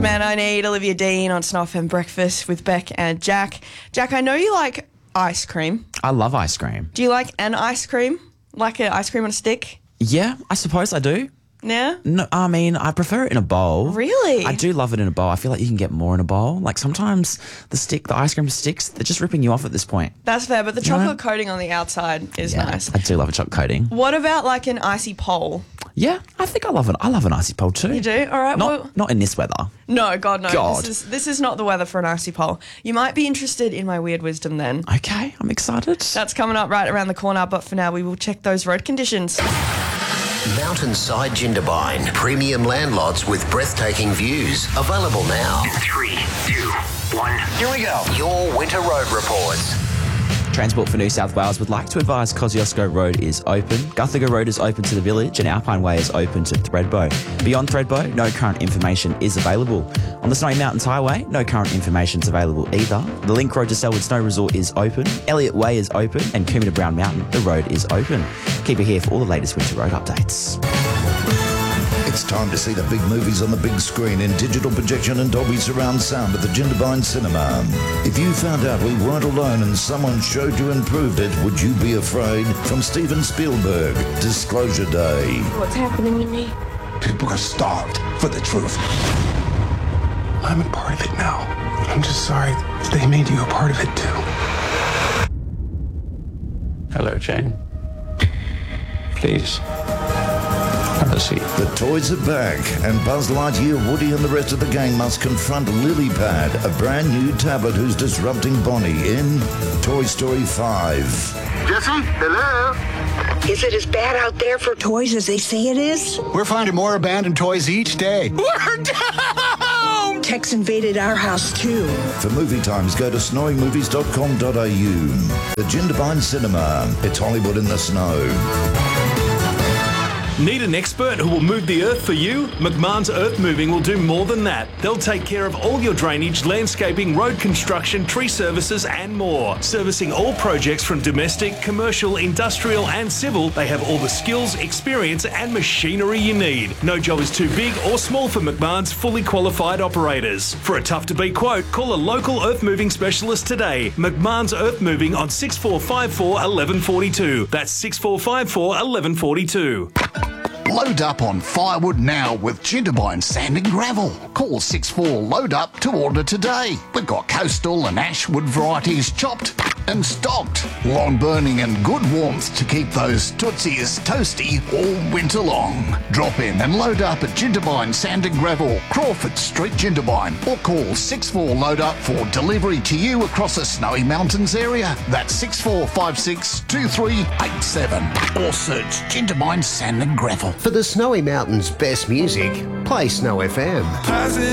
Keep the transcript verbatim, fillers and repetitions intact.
Man I Need, Olivia Dean on Snuff and Breakfast with Beck and Jack. Jack, I know you like ice cream. I love ice cream. Do you like an ice cream? Like an ice cream on a stick? Yeah, I suppose I do. Yeah? No, I mean, I prefer it in a bowl. Really? I do love it in a bowl. I feel like you can get more in a bowl. Like sometimes the stick, the ice cream sticks, they're just ripping you off at this point. That's fair, but the You know? chocolate coating on the outside is Yeah, nice. I do love a chocolate coating. What about like an icy pole? Yeah, I think I love it. I love an icy pole too. You do? All right. Not, well, not in this weather. no, God, no. God. This is this is not the weather for an icy pole. You might be interested in my weird wisdom then. Okay, I'm excited. That's coming up right around the corner, but for now we will check those road conditions. Mountainside Jindabyne. Premium land lots with breathtaking views. Available now. Three, two, one. Here we go. Your winter road reports. Transport for New South Wales would like to advise Kosciuszko Road is open, Guthaga Road is open to the village, and Alpine Way is open to Thredbo. Beyond Thredbo, no current information is available. On the Snowy Mountains Highway, no current information is available either. The Link Road to Selwood Snow Resort is open, Elliott Way is open, and Coombe to Brown Mountain, the road is open. Keep it here for all the latest winter road updates. It's time to see the big movies on the big screen in digital projection and Dolby surround sound at the Jindabyne Cinema. If you found out we weren't alone and someone showed you and proved it, would you be afraid? From Steven Spielberg, Disclosure Day. What's happening in me? People are starved for the truth. I'm a part of it now. I'm just sorry they made you a part of it too. Hello, Jane. Please. Have a seat. The toys are back, and Buzz Lightyear, Woody and the rest of the gang must confront Lilypad, a brand new tablet who's disrupting Bonnie in Toy Story five. Jesse, hello? Is it as bad out there for toys as they say it is? We're finding more abandoned toys each day. We're down! Tex invaded our house too. For movie times, go to snowy movies dot com dot a u. The Jindabyne Cinema. It's Hollywood in the snow. Need an expert who will move the earth for you? McMahon's Earth Moving will do more than that. They'll take care of all your drainage, landscaping, road construction, tree services and more. Servicing all projects from domestic, commercial, industrial and civil, they have all the skills, experience and machinery you need. No job is too big or small for McMahon's fully qualified operators. For a tough-to-beat quote, call a local earth moving specialist today. McMahon's Earth Moving on six four five four, one one four two. That's six four five four, one one four two. Load up on firewood now with Jindabyne Sand and Gravel. Call six four load up to order today. We've got coastal and ashwood varieties chopped and stocked. Lawn burning and good warmth to keep those tootsies toasty all winter long. Drop in and load up at Jindabyne Sand and Gravel, Crawford Street, Jindabyne, or call six four load up for delivery to you across the Snowy Mountains area. That's six four five six, two three eight seven, or search Jindabyne Sand and Gravel. For the Snowy Mountains' best music, play Snow F M.